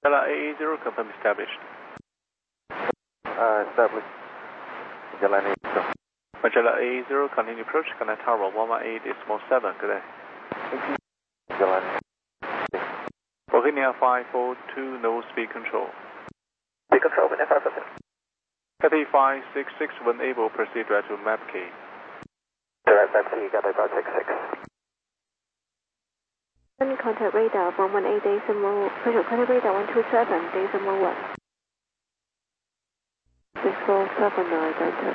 Magellan AA0, confirm established. Established. Magellan AA0. Magellan AA0, continue approach, connect tower 118.7, good day. Magellan. Bohemia 542, no speed control. Speed control, when 5%. Cathay 566, when able, proceed direct to map key. Direct map key, Cathay 566. Contact radar 118 decimal, contact radar 127 decimal 1. 6479 Delta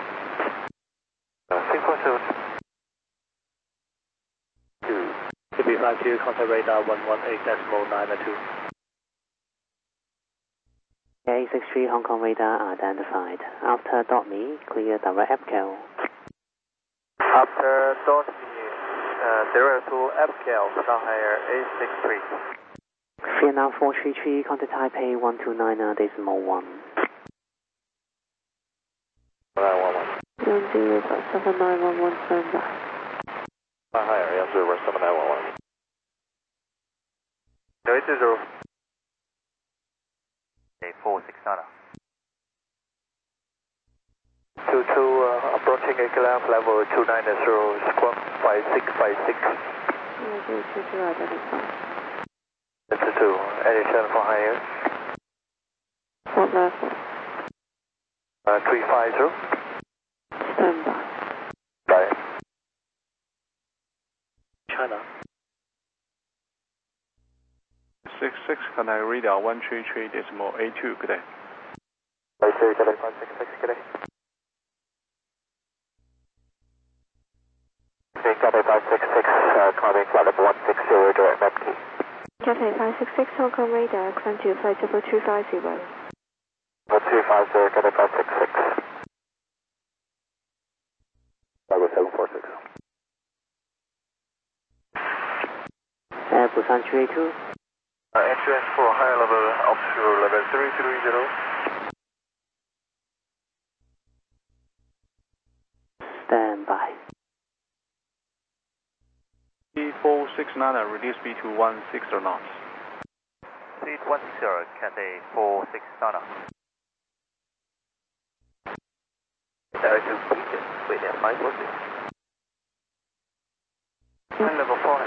5. 647. 2. Contact radar 118 decimal 9 2. A63 Hong Kong radar identified. After .me, clear direct EPCAL. After .me, direct to EPCAL, Shanghai Air A63. Vietnam 433, contact Taipei 129 decimal 1. 911. 107911 standby. Shanghai Air 107911. 080. 469. 22, approaching Equilab level 290, squawk 5656. 22 identified. 22, addition for higher. What level? 350. Standby. Bye. China. 66, connect radar 133.82, good day. Right, sir, Cathay 566, good day. Cathay 566, climbing flight level 160, direct map key. Cathay 566 Hong Kong radar, climb to flight level 250. 250, Cathay 566. Level 746. Busan 382. Entrance for higher level, altitude level 330. Standby. P469, reduce speed to 16 knots. Speed 160, Cathay 469. Direct to Beacon, William 546. Level 4.